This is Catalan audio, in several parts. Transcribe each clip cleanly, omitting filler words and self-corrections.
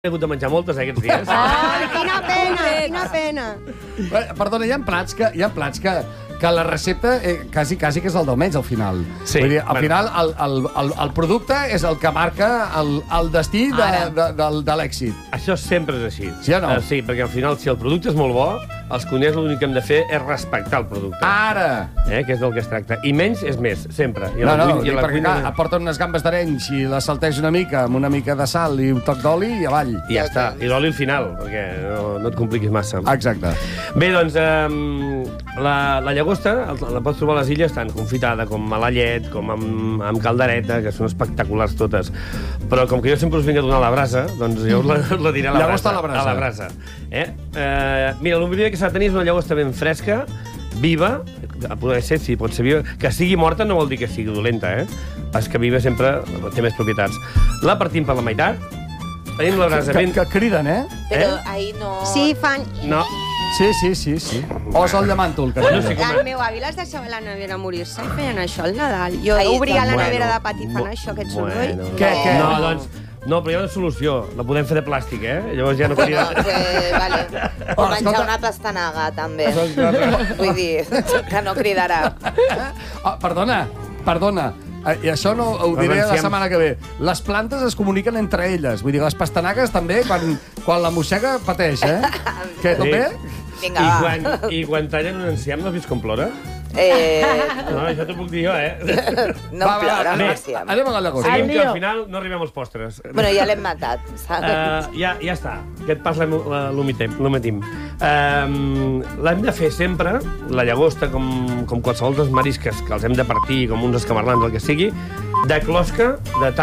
He hagut de menjar moltes aquests dies. Ai, quina pena, quina pena. Perdona, hi ha plats que la recepta quasi que és el del menys al final. Sí. Vull dir, al final el producte és el que marca el destí de l'èxit. Això sempre és així. Sí o no? Sí, perquè al final, si el producte és molt bo, els cuiners l'únic que hem de fer és respectar el producte. Ara! Que és del que es tracta. I menys és més, sempre. I perquè clar, porten unes gambes d'arenys i les salteja una mica, amb una mica de sal i un toc d'oli i avall. I ja està. I l'oli al final, perquè no et compliquis massa. Exacte. Bé, doncs, la llagosta la pots trobar a les illes tant confitada com a la llet, com amb caldereta, que són espectaculars totes. Però com que jo sempre us vinc a donar a la brasa, doncs jo us la diré a la brasa. Llagosta a la brasa. Mira, el millor que s'ha de tenir és una llagosta ben fresca, viva, pot ser viva, que sigui morta no vol dir que sigui dolenta, Pas que viva sempre té més propietats. La partim per la meitat, tenim la brasa ben... Que criden, Però ahir no... Sí, fan... No. Sí. O és el llamàntol, que El meu avi les deixava a la nevera a morir-se i feien això al Nadal. Jo obria la nevera de pati fan això, aquest soroll. Què? No, doncs... No, però hi ha una solució. La podem fer de plàstic, Llavors ja no crida... Vale. O menjar una pastanaga, també. Vull dir, que no cridarà. Perdona. I això no ho diré la setmana que ve. Les plantes es comuniquen entre elles. Vull dir, les pastanagues també, quan la mossega pateix, Que tot bé? Vinga, va. I quan tallen un enciam, no has vist com plora? No, això t'ho puc dir jo, No plora, l'enciam. Anem a la llagosta. Seguim, que al final no arribem als postres. Bueno, ja l'hem matat, saps? Ja està. Aquest pas l'ometim. L'hem de fer sempre, la llagosta, com qualsevol dels marisques, que els hem de partir com uns escamarlans, el que sigui, de closca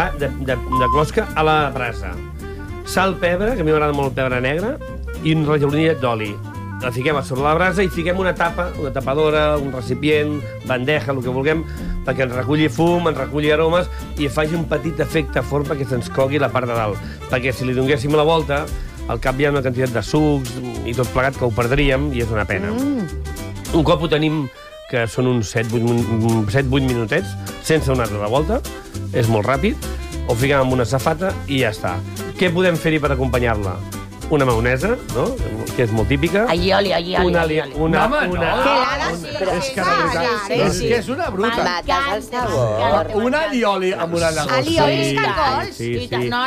a la brasa. Sal, pebre, que a mi m'agrada molt el pebre negre, i un rajolinillet d'oli. La fiquem a sobre la brasa i fiquem una tapa, una tapadora, un recipient, bandeja, el que vulguem, perquè ens reculli fum, ens reculli aromes i faci un petit efecte fort perquè se'ns cogui la part de dalt. Perquè si li donéssim la volta, al cap hi ha una quantitat de sucs i tot plegat que ho perdríem i és una pena. Un cop ho tenim, que són uns 7-8 minutets, sense donar-li la volta, és molt ràpid, ho fiquem amb una safata i ja està. Què podem fer-hi per acompanyar-la? Una maonesa, no? Que és molt típica. Allioli. Home, no. És que és una bruta. Mates el sabor. Un allioli amb una llagosta. Allioli és cargols. Sí. No,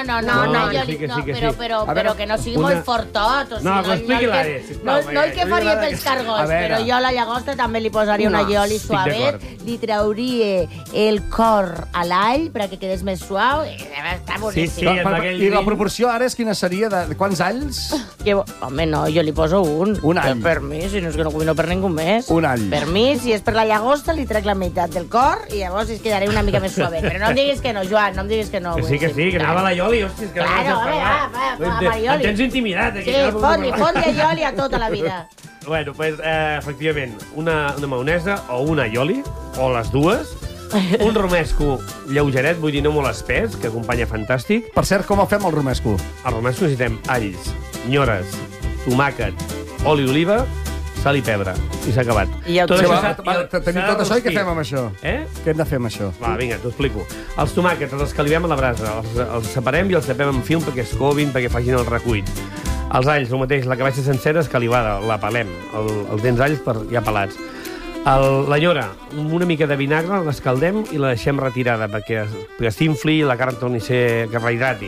però que no sigui molt fortot. No, que expliqui l'Are, sisplau. No el que faria pels cargols, però jo a la llagosta també li posaria un allioli suavet, li trauria el cor a l'all perquè quedés més suau i està boníssim. I la proporció ara és quina seria? De quants alls? Home, no, jo li poso un. Un all. Per mi, si no és que no cuino per ningú més. Un all. Per mi, si és per la llagosta, li trec la meitat del cor i llavors es quedaré una mica més suavet. Però no em diguis que no, Joan, no em diguis que no. Que sí, que anava l'allioli, hòstia, és que Claro, va, em tens intimidat. Sí, fot-li allioli a tota la vida. Bueno, pues, efectivament, una maonesa o un allioli, o les dues, un romesco lleugeret, vull dir, no molt espès, que acompanya fantàstic. Per cert, com el fem, el romesco? Al romesco necessitem alls, nyores, tomàquet, oli d'oliva, sal i pebre. I s'ha acabat. Tenim tot això i què fem amb això? Què hem de fer amb això? Va, vinga, t'ho explico. Els tomàquets els escalivem a la brasa, els separem i els tapem amb film perquè es covin, perquè facin el recuit. Els alls, el mateix, la cabaixa sencera escalivada, la pelem, els dents alls ja pelats. La nyora, una mica de vinagre, l'escaldem i la deixem retirada perquè s'infli i la carn torni a ser que rehidrati.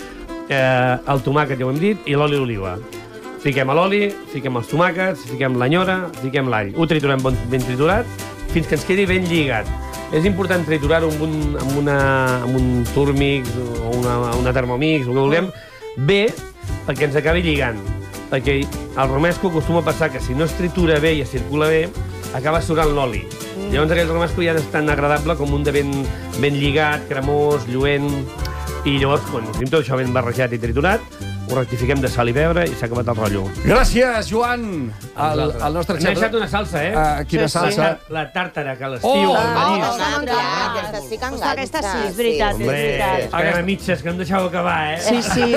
El tomàquet, ja ho hem dit, i l'oli d'oliva. Fiquem l'oli, fiquem els tomàquets, fiquem la nyora, fiquem l'all. Ho triturem ben triturat fins que ens quedi ben lligat. És important triturar-ho amb un Turmix o una Thermomix, el que vulguem, bé perquè ens acabi lligant. Perquè el romesco acostuma a passar que si no es tritura bé i es circula bé, acaba sobrant l'oli. Llavors aquell romesco ja no és tan agradable com un de ben lligat, cremós, lluent. I llavors, quan tenim tot això ben barrejat i triturat, ho rectifiquem de sal i pebre i s'ha acabat el rotllo. Gràcies, Joan, al nostre xef. N'he deixat una salsa, Quina salsa? La tàrtara, que a l'estiu, al marisc. Aquesta sí que enganxa. Aquesta sí, És veritat, és veritat. Estarem a mitges, que no em deixeu acabar, Sí.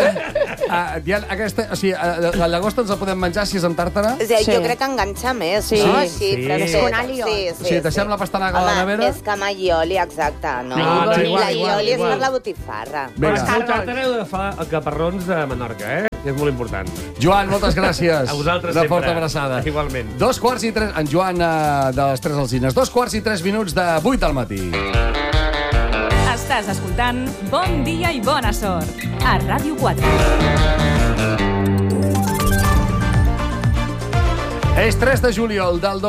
La llagosta ens la podem menjar si és amb tàrtara? Jo crec que enganxa més. Sí. És con allioli. Sí, deixem la pastanaga a la nevera? És que amb allioli, exacte. No, L'allioli és per la botifarra. Per la tàrtara heu de fer caparrons de Menorca. Mallorca, que és molt important. Joan, moltes gràcies. A vosaltres sempre. Una forta abraçada. Igualment. 2:03... En Joan de les 3 Alzines. 2:03 de 8 del matí. Estàs escoltant Bon Dia i Bona Sort a Ràdio 4. És 3 de juliol del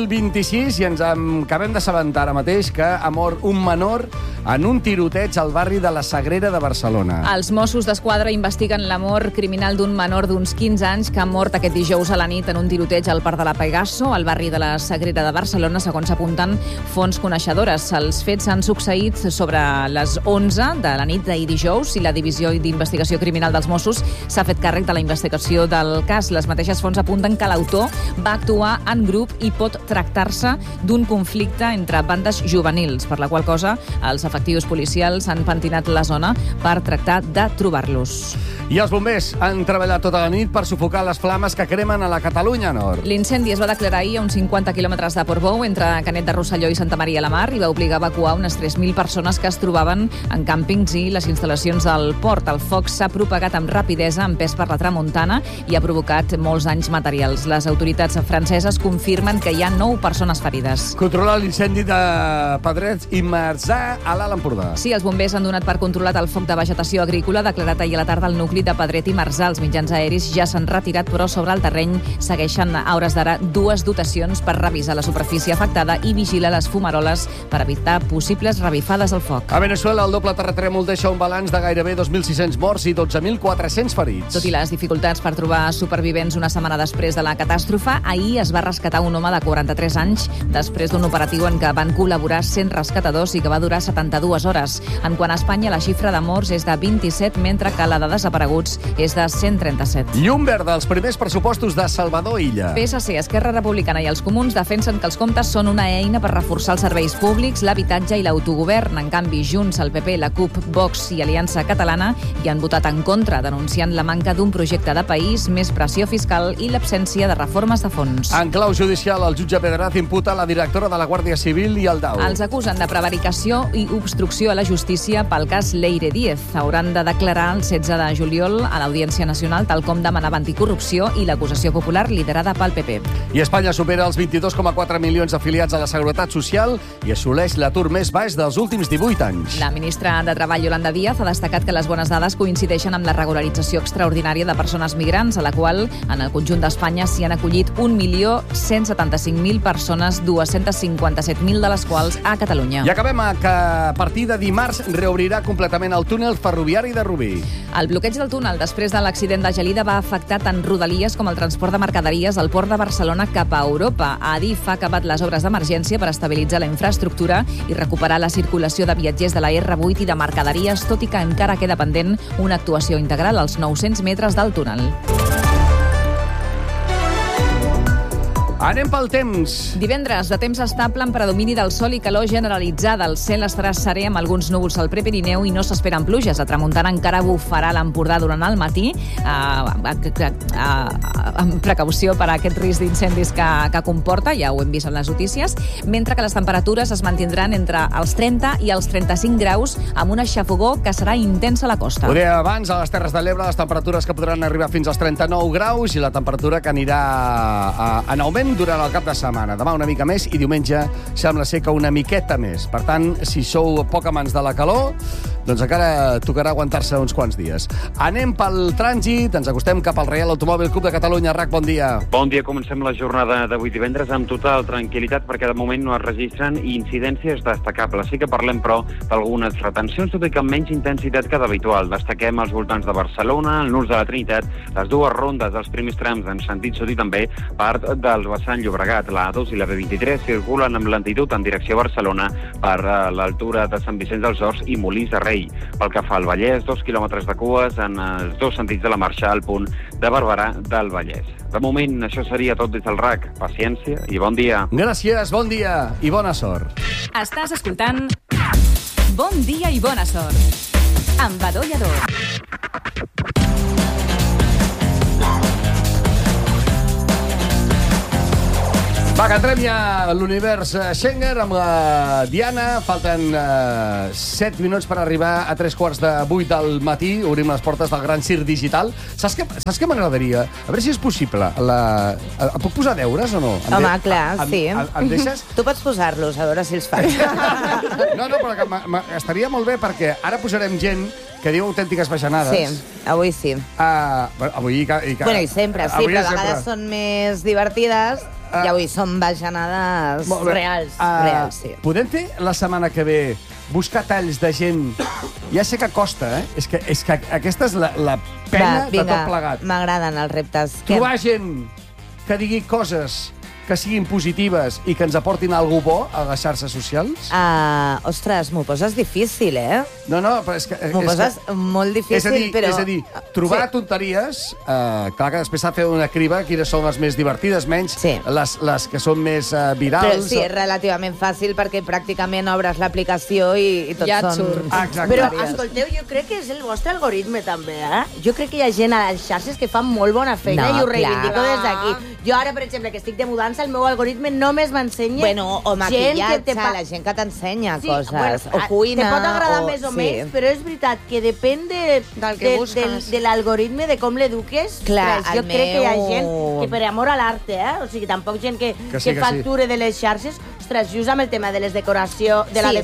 2026 i ens acabem d'assabentar ara mateix que ha mort un menor en un tiroteig al barri de la Sagrera de Barcelona. Els Mossos d'Esquadra investiguen la mort criminal d'un menor d'uns 15 anys que ha mort aquest dijous a la nit en un tiroteig al Parc de la Pegaso, al barri de la Sagrera de Barcelona, segons apunten fonts coneixedores. Els fets han succeït sobre les 11 de la nit d'ahir dijous i la Divisió d'Investigació Criminal dels Mossos s'ha fet càrrec de la investigació del cas. Les mateixes fonts apunten que l'autor va actuar en grup i pot tractar-se d'un conflicte entre bandes juvenils, per la qual cosa els efectius policials han pentinat la zona per tractar de trobar-los. I els bombers han treballat tota la nit per sufocar les flames que cremen a la Catalunya Nord. L'incendi es va declarar ahir a uns 50 quilòmetres de Portbou, entre Canet de Rosselló i Santa Maria la Mar, i va obligar a evacuar unes 3.000 persones que es trobaven en càmpings i les instal·lacions del port. El foc s'ha propagat amb rapidesa, empès per la tramuntana, i ha provocat molts danys materials. Les autoritats franceses confirmen que hi ha 9 persones ferides. Controlar l'incendi de Pedret i Marzà a l'Alt Empordà. Sí, els bombers han donat per controlat el foc de vegetació agrícola declarat ahir a la tarda al nucli de Pedret i Marzà. Els mitjans aeris ja s'han retirat, però sobre el terreny segueixen a hores d'ara 2 dotacions per revisar la superfície afectada i vigilar les fumaroles per evitar possibles revifades al foc. A Veneçuela, el doble terratrèmol deixa un balanç de gairebé 2.600 morts i 12.400 ferits. Tot i les dificultats per trobar supervivents una setmana després de la catàstrofe, ahir es va rescatar un home de 43 anys després d'un operatiu en què van col·laborar 100 rescatadors i que va durar 72 hores. En quant a Espanya, la xifra de morts és de 27, mentre que la de desapareguts és de 137. Llum verda, els primers pressupostos de Salvador Illa. PSC, Esquerra Republicana i els Comuns defensen que els comptes són una eina per reforçar els serveis públics, l'habitatge i l'autogovern. En canvi, Junts, el PP, la CUP, Vox i Aliança Catalana hi han votat en contra, denunciant la manca d'un projecte de país, més pressió fiscal i l'absència de reformes de fons. En clau judicial, el jutge Pedraz imputa la directora de la Guàrdia Civil i el DAU. Els acusen de prevaricació i obstrucció a la justícia pel cas Leire Díez. Hauran de declarar el 16 de juliol a l'Audiència Nacional, tal com demanava Anticorrupció i l'acusació popular liderada pel PP. I Espanya supera els 22,4 milions d'afiliats a la Seguretat Social i assoleix l'atur més baix dels últims 18 anys. La ministra de Treball, Yolanda Díaz, ha destacat que les bones dades coincideixen amb la regularització extraordinària de persones migrants, a la qual, en el conjunt d'Espanya, s'hi han acollit 1.175.000 persones, 257.000 de les quals a Catalunya. I acabem que a partir de dimarts reobrirà completament el túnel ferroviari de Rubí. El bloqueig del túnel després de l'accident de Gelida va afectar tant Rodalies com el transport de mercaderies al port de Barcelona cap a Europa. Adif ha acabat les obres d'emergència per estabilitzar la infraestructura i recuperar la circulació de viatgers de la R8 i de mercaderies, tot i que encara queda pendent una actuació integral als 900 metres del túnel. Anem pel temps. Divendres, de temps estable amb predomini del sol i calor generalitzada. El cel estarà serè amb alguns núvols al Prepirineu i no s'esperen pluges. A tramuntana encara bufarà l'Empordà durant el matí, amb precaució per a aquest risc d'incendis que comporta, ja ho hem vist en les notícies, mentre que les temperatures es mantindran entre els 30 i els 35 graus amb una xafogó que serà intensa a la costa. Ho deia abans, a les Terres de l'Ebre, les temperatures que podran arribar fins als 39 graus i la temperatura que anirà en augment durant el cap de setmana. Demà una mica més i diumenge sembla ser que una miqueta més. Per tant, si sou poc amants de la calor, doncs encara tocarà aguantar-se uns quants dies. Anem pel trànsit, ens acostem cap al Reial Automòbil Club de Catalunya. RAC, bon dia. Bon dia, comencem la jornada d'avui divendres amb total tranquil·litat perquè de moment no es registren incidències destacables. Sí que parlem, però, d'algunes retencions, tot i que amb menys intensitat que d'habitual. Destaquem els voltants de Barcelona, el Nus de la Trinitat, les dues rondes dels primers trams en sentit sud i també part del vessant Llobregat. La A2 i la B23 circulen amb lentitud en direcció a Barcelona per l'altura de Sant Vicenç dels Horts i Molins de Rei. Pel que fa al Vallès, 2 quilòmetres de cues en els dos sentits de la marxa al punt de Barberà del Vallès. De moment, això seria tot des del RAC. Paciència i bon dia. Gràcies, bon dia i bona sort. Estàs escoltant Bon dia i bona sort amb Badó Lladó. Va, que entrem ja a l'univers Schengen amb la Diana. Falten 7 minuts per arribar a 7:45 del matí. Obrim les portes del gran circ digital. Saps què m'agradaria? A veure si és possible. Em puc posar deures o no? Home, clar, sí. Em deixes? Tu pots posar-los, a veure si els faig. No, però que estaria molt bé perquè ara posarem gent que diu autèntiques bajanades. Sí, avui sí. Avui Bueno, i sempre, sí, però a vegades són més divertides i avui són bajanades reals. Reals, sí. Podem fer la setmana que ve buscar talls de gent... Ja sé que costa, eh? És que aquesta és la pena de tot plegat. M'agraden els reptes. Trobar gent que digui coses que siguin positives i que ens aportin alguna bo a les xarxes socials? Ostres, m'ho poses difícil, eh? No, però és que... M'ho poses molt difícil, però... És a dir, trobar tonteries... Clar que després s'ha de fer una criba quines són les més divertides, menys les que són més virals. Però sí, és relativament fàcil perquè pràcticament obres l'aplicació i tot ja són... Exacte. Però, escolteu, jo crec que és el vostre algoritme, també, eh? Jo crec que hi ha gent a les xarxes que fa molt bona feina i ho reivindico des d'aquí. Jo ara, per exemple, que estic de mudança, el meu algoritme només m'ensenya... Bueno, o maquillatge, la gent que t'ensenya coses, o cuina... Te pot agradar més o menys, però és veritat que depèn de l'algoritme, de com l'eduques. Clar, jo crec que hi ha gent que per amor a l'arte, o sigui, tampoc gent que facture de les xarxes. Ostres, just amb el tema de la decoració,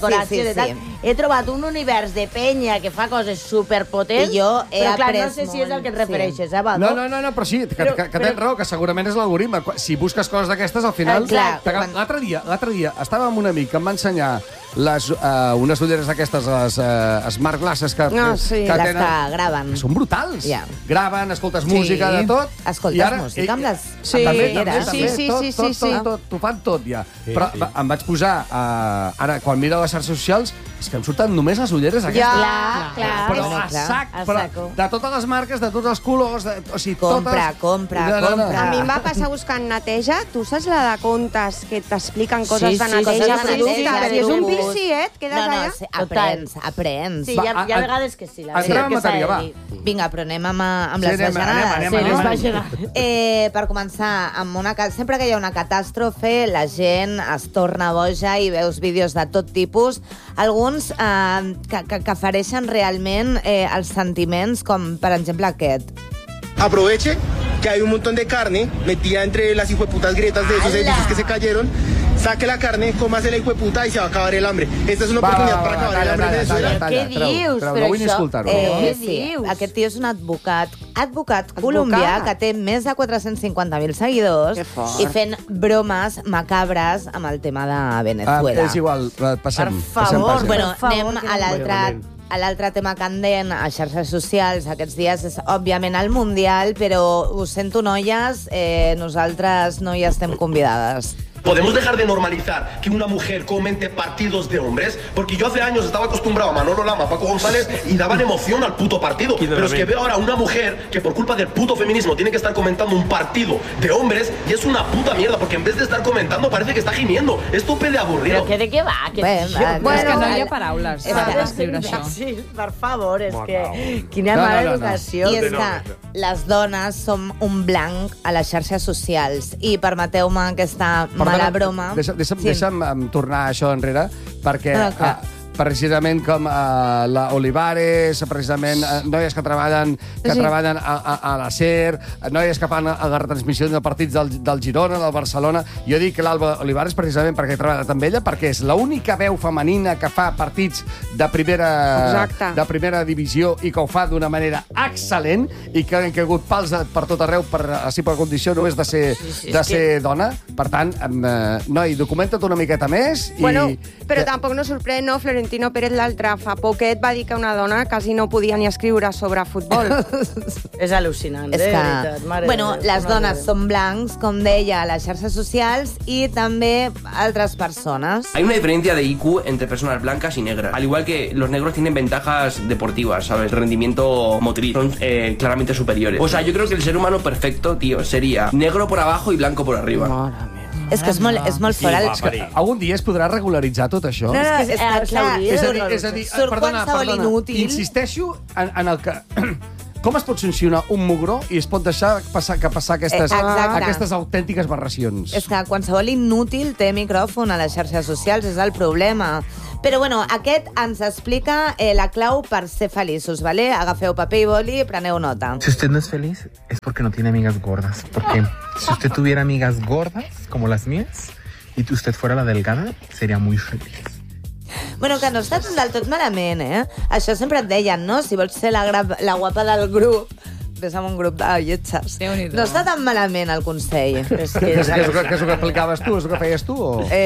he trobat un univers de penya que fa coses superpotents, però clar, no sé si és el que et refereixes, eh, Badó? No, però sí, que tens raó, que segurament és l'algoritme. Si busques coses d'aquestes, al final... L'altre dia estava amb un amic que em va ensenyar unes ulleres d'aquestes, les smart glasses que les que graven. Són brutals. Graven, escoltes música, de tot. Escoltes música amb les ulleres. Sí. T'ho fan tot, ja. Però em vaig posar, ara, quan miro les xarxes socials, és que em surten només les ulleres aquestes. Clar. Però a sac, de totes les marques, de tots els colors, o sigui, compra. A mi em va passar buscant neteja. Tu saps la de contes que t'expliquen coses de neteja productes? És un viciet, quedes allà? Aprens. Sí, hi ha vegades que sí. Entrem en matèria, va. Vinga, però anem amb les bajanades. Per començar, sempre que hi ha una catàstrofe, la gent es torna boja i veus vídeos de tot tipus. Alguns que fereixen realment els sentiments, com per exemple aquest. Aproveche que hay un montón de carne metida entre las hijueputas grietas de esos edificios que se cayeron. Saque la carne, cómase la hijueputa y se va a acabar el hambre. Esta és una oportunitat per acabar el hambre en Venezuela. Què dius? Però això... Aquest tio és un advocat colombià que té més de 450.000 seguidors i fent bromes macabres amb el tema de Venezuela. És igual, passem. Per favor. Bueno, anem a l'altre tema candent a xarxes socials aquests dies és, òbviament, el Mundial, però ho sento, noies, nosaltres no hi estem convidades. ¿Podemos dejar de normalizar que una mujer comente partidos de hombres? Porque yo hace años estaba acostumbrado a Manolo Lama, Paco González y daban emoción al puto partido. Pero es que veo ahora una mujer que por culpa del puto feminismo tiene que estar comentando un partido de hombres y es una puta mierda porque en vez de estar comentando parece que está gimiendo. És tope de avorrido. Però de què va? Bueno, és que no hi ha paraules per descriure això. Sí, per favor, és que... Quina mala educació. I és que les dones som un blanc a les xarxes socials i permeteu-me aquesta mala broma. Deixa'm tornar això enrere, perquè precisament com la Olivares, precisament noies que treballen a la SER, noies que fan la retransmissió de partits del Girona, del Barcelona. Jo dic que l'Alba Olivares precisament perquè he treballat amb ella, perquè és l'única veu femenina que fa partits de primera divisió i que ho fa d'una manera excel·lent i que han caigut pals per tot arreu per condició només de ser dona. Per tant, noi, documenta't una miqueta més. Però tampoc no sorprèn, no, Florentino Pérez l'altre fa poquet va dir que una dona quasi no podia ni escriure sobre futbol. És al·lucinant, veritat. Bueno, les dones són blancs, com deia, a les xarxes socials y també altres persones. Hay una diferencia de IQ entre personas blancas y negras. Al igual que los negros tienen ventajas deportivas, ¿sabes? Rendimiento motriz. Son claramente superiores. O sea, yo creo que el ser humano perfecto, tío, sería negro por abajo y blanco por arriba. És que és molt fort. Algun dia es podrà regularitzar tot això? No, és que és a dir, perdona, insisteixo en el que... com es pot sancionar un mugró i es pot deixar passar aquestes autèntiques aberracions? És que qualsevol inútil té micròfon a les xarxes socials, és el problema. Però, bueno, aquest ens explica la clau per ser feliços, ¿vale? Agafeu paper i boli, preneu nota. Si usted no es feliz, es porque no tiene amigas gordas. Porque si usted tuviera amigas gordas, como las mías, y usted fuera la delgada, sería muy feliz. Bueno, que no està del tot malament, eh? Això sempre et deien, no? Si vols ser la guapa del grup, vés amb un grup de lletges. No està tan malament el consell. Què és el que aplicaves tu? És el que feies tu?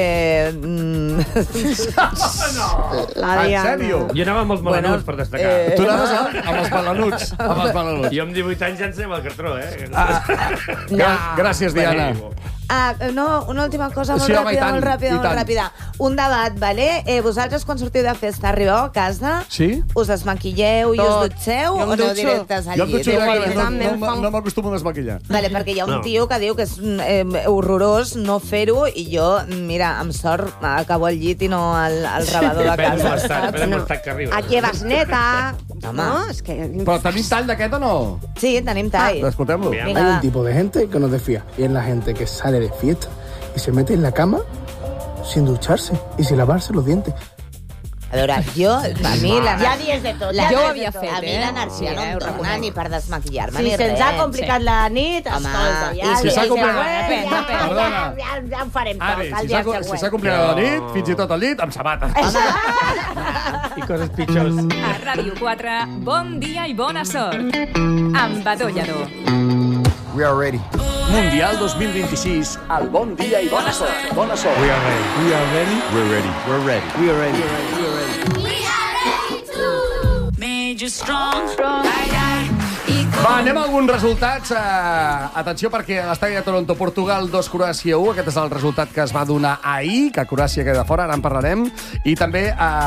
La Diana. En sèrio? Jo anava amb els melanuts, per destacar. Tu anaves amb els melanuts. Jo amb 18 anys ja ens anem al cartró, Gràcies, Diana. No, una última cosa molt ràpida. Un debat, vale? Vosaltres, quan sortiu de festa, arribeu a casa, us desmaquilleu i us dutxeu o aneu directes al llit? No m'acostumo a desmaquillar. Vale, perquè hi ha un tio que diu que és horrorós no fer-ho i jo, mira, amb sort acabo al llit i no al rebedor de casa. Aquí vas neta. Però tenim tall d'aquest o no? Sí, tenim tall. Escoltem-lo. Hay un tipo de gente que no te fía y es la gente que sale de fiesta y se mete en la cama sin ducharse y sin lavarse los dientes. A veure, jo, a mi Ja dies de tot. Jo ho havia fet, a mi l'energia no em dona ni per desmaquillar-me ni Si res. se'ns ha complicat la nit, escolta, ja ho farem tot, el dia següent. Si s'ha complicat la nit, fins i tot al llit, amb sabates. I coses pitjors. A Ràdio 4, bon dia i bona sort. Amb Badó Lladó. We are ready. Mundial 2026, al Bon Dia i Bona Sort. Bona sort. We are ready. We are ready. We're ready. We're ready. We are ready. Made you strong. Va, anem a alguns resultats. Atenció, perquè a l'estadi de Toronto, Portugal 2, Croàcia 1. Aquest és el resultat que es va donar ahir, que Croàcia queda fora, ara en parlarem. I també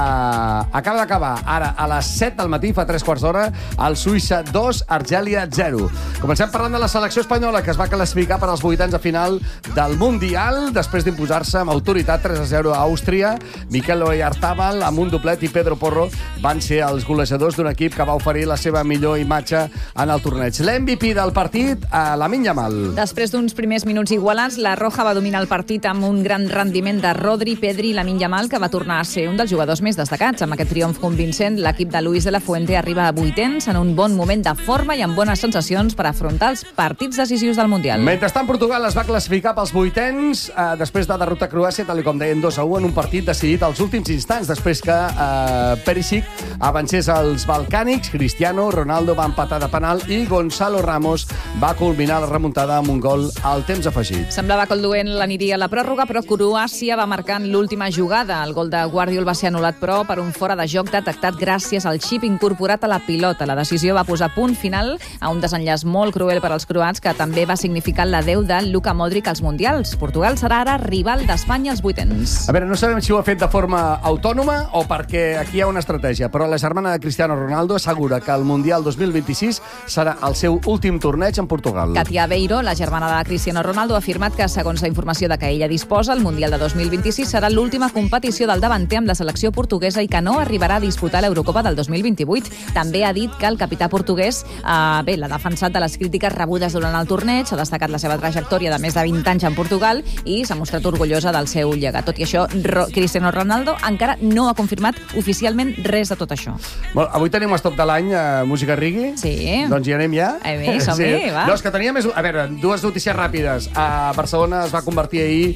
acaba d'acabar, ara, a les 7 del matí, fa 3 quarts d'hora, el Suïssa 2, Argèlia 0. Comencem parlant de la selecció espanyola, que es va classificar per als 8anys de final del Mundial, després d'imposar-se amb autoritat 3-0 a Àustria. Mikel Oyarzabal, amb un doblet, i Pedro Porro van ser els golejadors d'un equip que va oferir la seva millor imatge en el torneig. L'MVP del partit, Lamine Yamal. Després d'uns primers minuts igualats, la Roja va dominar el partit amb un gran rendiment de Rodri, Pedri i Lamine Yamal, que va tornar a ser un dels jugadors més destacats. Amb aquest triomf convincent, l'equip de Luis de la Fuente arriba a 8ens en un bon moment de forma i amb bones sensacions per afrontar els partits decisius del Mundial. Mentrestant, Portugal es va classificar pels 8ens després de derrotar Croàcia, tal com deien, 2-1 en un partit decidit als últims instants, després que Perisic avancés als balcànics, Cristiano Ronaldo va empatar de penal i Gonzalo Ramos va culminar la remuntada amb un gol al temps afegit. Semblava que el duent l'aniria a la pròrroga, però Croàcia va marcar en l'última jugada. El gol de Guardiol va ser anul·lat, però, per un fora de joc detectat gràcies al xip incorporat a la pilota. La decisió va posar punt final a un desenllaç molt cruel per als croats, que també va significar l'adeu de Luka Modric als Mundials. Portugal serà ara rival d'Espanya als 8ens. A veure, no sabem si ho ha fet de forma autònoma o perquè aquí hi ha una estratègia, però la germana de Cristiano Ronaldo assegura que el Mundial 2026 serà el seu últim torneig en Portugal. Katia Beiro, la germana de Cristiano Ronaldo, ha afirmat que, segons la informació de que ella disposa, el Mundial de 2026 serà l'última competició del davanter amb la selecció portuguesa i que no arribarà a disputar l'Eurocopa del 2028. També ha dit que el capità portuguès l'ha defensat de les crítiques rebudes durant el torneig, ha destacat la seva trajectòria de més de 20 anys en Portugal i s'ha mostrat orgullosa del seu llegat. Tot i això, Cristiano Ronaldo encara no ha confirmat oficialment res de tot això. Bueno, avui tenim l'estop de l'any, música reggae. Sí. Doncs hi anem ja. Som-hi, va. No, és que tenia més... A veure, dues notícies ràpides. A Barcelona es va convertir ahir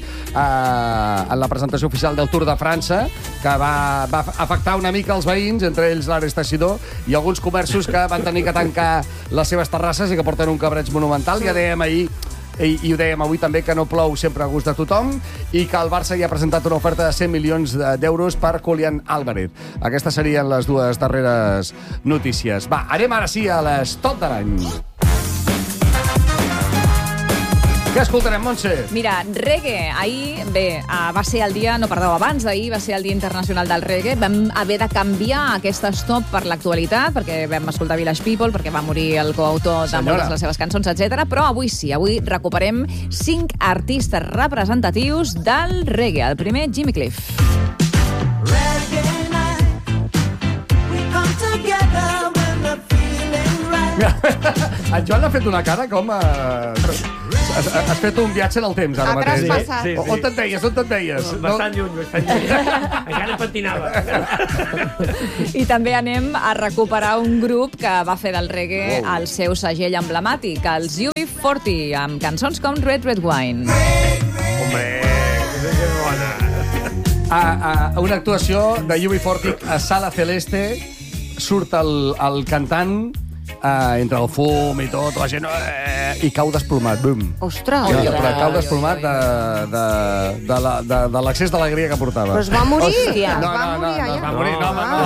en la presentació oficial del Tour de França, que va afectar una mica els veïns, entre ells l'Ares Teixidor, i alguns comerços que van tenir que tancar les seves terrasses i que porten un cabreig monumental. Ja dèiem ahir, i ho dèiem avui també, que no plou sempre a gust de tothom i que el Barça ja ha presentat una oferta de 100 milions d'euros per Julián Álvarez. Aquestes serien les dues darreres notícies. Va, anem ara sí a les top de l'any. Què escoltarem, Montse? Mira, reggae. Ahir, va ser el dia, no, perdó, abans d'ahir va ser el Dia Internacional del Reggae. Vam haver de canviar aquest stop per l'actualitat, perquè vam escoltar Village People, perquè va morir el coautor de moltes de les seves cançons, etc. Però avui sí, avui recuperem 5 artistes representatius del reggae. El primer, Jimmy Cliff. Reggae night, we come together when the feeling right. En Joan ha fet una cara com... Has fet un viatge en el temps, ara mateix. traspassat. Sí. On te'n deies? Bastant lluny. Encara patinava. I també anem a recuperar un grup que va fer del reggae el seu segell emblemàtic, els UB40, amb cançons com Red Red Wine. Hombre, que bona. Una actuació de UB40 a Sala Celeste, surt el cantant entre el fum i tot, la gent... I cau desplomat, bum. Ostres! Cau desplomat de l'excés d'alegria que portava. Però es va morir? Hòstia. Es va morir allà? No, es va morir,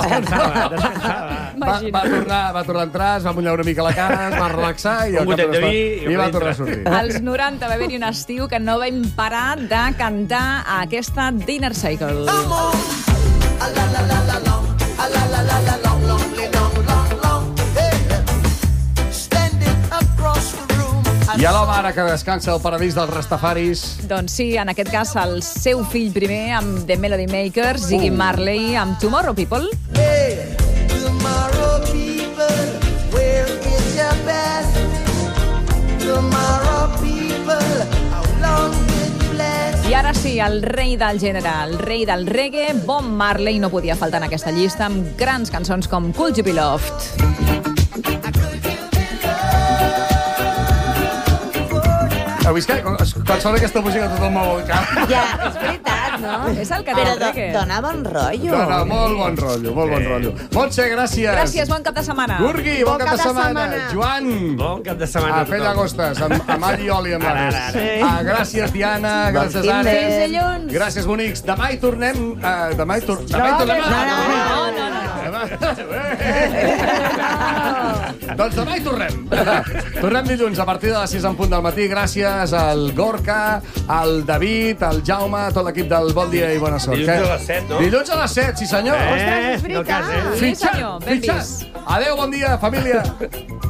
descansava. Va tornar a entrar, es va mullar una mica la cara, es va relaxar i va tornar a sortir. Als 90 va haver-hi un estiu que no vam parar de cantar a aquesta Dinner Cycle. I a l'home ara que descansa al paradís dels rastafaris. Doncs sí, en aquest cas el seu fill primer amb The Melody Makers, Ziggy Marley amb Tomorrow People. Hey, tomorrow people, where is your best? Tomorrow people, how long did you last? I ara sí, el rei del gènere, el rei del reggae, Bob Marley, no podia faltar en aquesta llista, amb grans cançons com Could You Be Loved. Heu vist que quan sona aquesta música tothom mou el cap? Ja, és veritat, no? És el que Però té el reggae. dona bon rotllo. Dona molt bon rotllo, molt bon rotllo. Montse, gràcies. Gràcies, bon cap de setmana. Gurgui, bon cap de setmana. Joan. Bon cap de setmana. A fer llagostes, amb all i oli amb l'Ares. Gràcies, Diana. Gràcies, Anna. Fins dilluns. Gràcies, bonics. Demà hi tornem... Demà hi tornem... No. Doncs demà hi tornem. Tornem dilluns a partir de les 6 en punt del matí. Gràcies al Gorka, al David, al Jaume, a tot l'equip del Bon Dia i Bona Sort. Dilluns a les 7, no? Dilluns a les 7, sí senyor. Ostres, és veritat. Sí, senyor, ben vist. Adéu, bon dia, família.